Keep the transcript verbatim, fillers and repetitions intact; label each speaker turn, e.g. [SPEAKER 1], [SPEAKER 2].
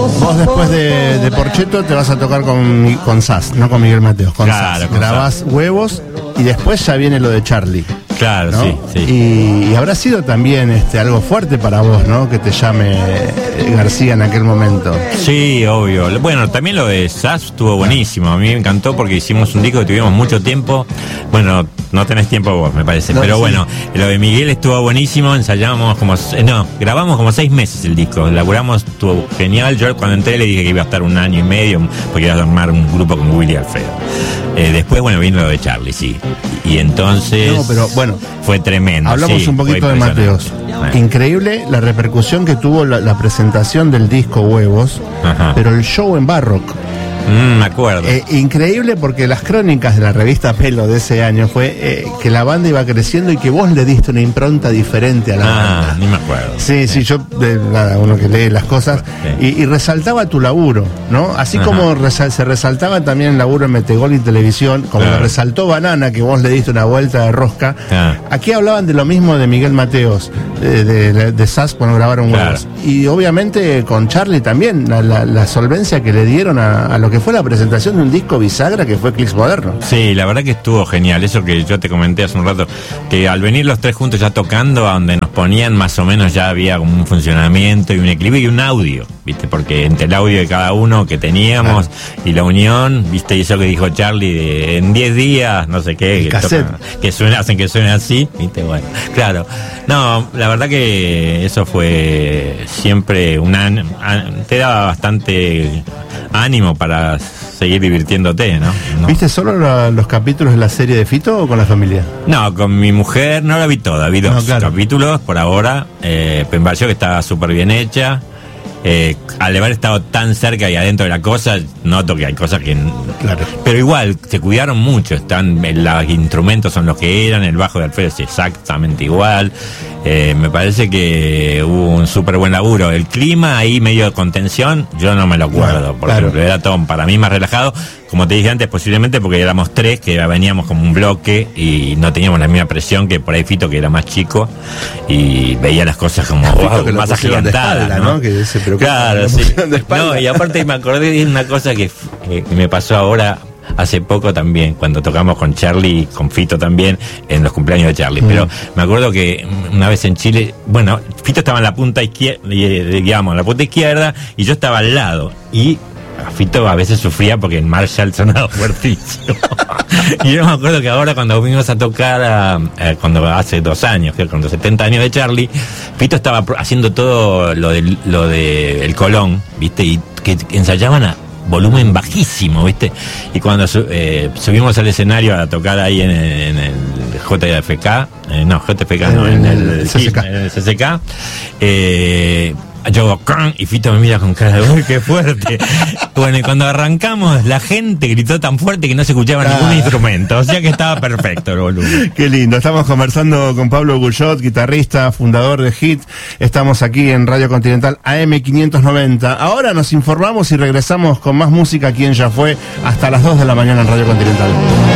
[SPEAKER 1] Vos después de, de Porcheto te vas a tocar con, con Sass, no con Miguel Mateos, con
[SPEAKER 2] Claro,
[SPEAKER 1] Sass.
[SPEAKER 2] con
[SPEAKER 1] Grabás
[SPEAKER 2] Sass.
[SPEAKER 1] Huevos y después ya viene lo de Charlie.
[SPEAKER 2] Claro,
[SPEAKER 1] ¿no?
[SPEAKER 2] sí, sí.
[SPEAKER 1] Y, y habrá sido también este algo fuerte para vos, ¿no? Que te llame eh, García en aquel momento.
[SPEAKER 2] Sí, obvio. Bueno, también lo de Sass estuvo buenísimo. A mí me encantó porque hicimos un disco que tuvimos mucho tiempo. Bueno, no tenés tiempo vos, me parece.
[SPEAKER 1] No,
[SPEAKER 2] Pero
[SPEAKER 1] sí.
[SPEAKER 2] bueno, lo de Miguel estuvo buenísimo. Ensayábamos como... No, grabamos como seis meses el disco. Laburamos, estuvo genial. Yo cuando entré le dije que iba a estar un año y medio porque iba a armar un grupo con Willy Alfredo. Eh, después, bueno, vino lo de Charlie, sí. Y entonces...
[SPEAKER 1] No, pero bueno,
[SPEAKER 2] fue tremendo.
[SPEAKER 1] hablamos
[SPEAKER 2] sí,
[SPEAKER 1] un poquito
[SPEAKER 2] fue
[SPEAKER 1] de Mateos.
[SPEAKER 2] impresionante.
[SPEAKER 1] Increíble la repercusión que tuvo la, la presentación del disco Huevos,
[SPEAKER 2] Ajá.
[SPEAKER 1] pero el show en Barrock.
[SPEAKER 2] Mm, me acuerdo.
[SPEAKER 1] Eh, increíble porque las crónicas de la revista Pelo de ese año fue eh, que la banda iba creciendo y que vos le diste una impronta diferente a la
[SPEAKER 2] ah,
[SPEAKER 1] banda.
[SPEAKER 2] ni me acuerdo.
[SPEAKER 1] Sí, sí, yo, de, nada, uno que lee las cosas,
[SPEAKER 2] Sí.
[SPEAKER 1] y, y resaltaba tu laburo, ¿no? Así
[SPEAKER 2] Ajá.
[SPEAKER 1] como resal, se resaltaba también el laburo en Metegol y Televisión, como
[SPEAKER 2] Claro.
[SPEAKER 1] lo resaltó Banana, que vos le diste una vuelta de rosca.
[SPEAKER 2] Ah.
[SPEAKER 1] Aquí hablaban de lo mismo de Miguel Mateos, de, de, de Sass cuando grabaron
[SPEAKER 2] Claro.
[SPEAKER 1] Huevos. Y obviamente con Charlie también, la, la, la solvencia que le dieron a, a lo que fue la presentación de un disco bisagra que fue Clicks Moderno.
[SPEAKER 2] Sí, la verdad que estuvo genial. Eso que yo te comenté hace un rato, que al venir los tres juntos ya tocando, a donde nos ponían más o menos ya había como un funcionamiento y un equilibrio y un audio, ¿viste? Porque entre el audio de cada uno que teníamos y la unión, ¿viste? Y eso que dijo Charlie de en diez días, no sé qué, que,
[SPEAKER 1] cassette.
[SPEAKER 2] tocan- que suena, hacen que suene así, ¿viste? Bueno, claro. No, la verdad que eso fue siempre un an- an- te daba bastante ánimo para seguir divirtiéndote, ¿no? No.
[SPEAKER 1] ¿Viste solo la- los capítulos de la serie de Fito o con la familia?
[SPEAKER 2] No, con mi mujer no la vi toda, vi dos
[SPEAKER 1] No, claro.
[SPEAKER 2] capítulos por ahora. Eh, me pareció que estaba súper bien hecha. Eh, al haber estado tan cerca y adentro de la cosa, noto que hay cosas que...
[SPEAKER 1] Claro.
[SPEAKER 2] Pero igual, se cuidaron mucho. Están, eh, los instrumentos son los que eran, el bajo de Alfredo es exactamente igual. Eh, me parece que hubo un súper buen laburo. El clima ahí medio de contención, yo no me lo acuerdo.
[SPEAKER 1] Claro,
[SPEAKER 2] por
[SPEAKER 1] claro.
[SPEAKER 2] ejemplo, era todo para mí más relajado. Como te dije antes, posiblemente porque éramos tres, que veníamos como un bloque y no teníamos la misma presión que por ahí Fito, que era más chico, y veía las cosas como
[SPEAKER 1] Fito
[SPEAKER 2] wow,
[SPEAKER 1] que lo
[SPEAKER 2] más
[SPEAKER 1] pusieron de
[SPEAKER 2] agigantadas,
[SPEAKER 1] espalda,
[SPEAKER 2] ¿no?
[SPEAKER 1] ¿no? Que se preocupa,
[SPEAKER 2] Claro,
[SPEAKER 1] lo
[SPEAKER 2] sí.
[SPEAKER 1] pusieron de espalda.
[SPEAKER 2] No, y aparte me acordé de una cosa que, que me pasó ahora hace poco también, cuando tocamos con Charlie y con Fito también, en los cumpleaños de Charlie.
[SPEAKER 1] Mm.
[SPEAKER 2] Pero me acuerdo que una vez en Chile, bueno, Fito estaba en la punta izquierda, digamos, en la punta izquierda, y yo estaba al lado. Y Fito a veces sufría porque el Marshall sonaba fuertísimo. Y yo me acuerdo que ahora cuando vinimos a tocar, a, a, cuando hace dos años, que con los setenta años de Charlie, Fito estaba pro- haciendo todo lo de, lo de el Colón, ¿viste? Y que, que ensayaban a volumen bajísimo, ¿viste? Y cuando su- eh, subimos al escenario a tocar ahí en, en el J F K, eh, no, J F K, no, en el
[SPEAKER 1] C C K.
[SPEAKER 2] en el C C K, eh, yo hago ¡can! Y Fito me mira con cara de ¡uy, qué fuerte! Bueno, y cuando arrancamos, la gente gritó tan fuerte que no se escuchaba
[SPEAKER 1] Ah.
[SPEAKER 2] ningún instrumento, o sea que estaba perfecto el volumen.
[SPEAKER 1] Qué lindo, estamos conversando con Pablo Guyot, guitarrista, fundador de Hit. Estamos aquí en Radio Continental A M quinientos noventa. Ahora nos informamos y regresamos con más música aquí en Ya Fue hasta las dos de la mañana en Radio Continental.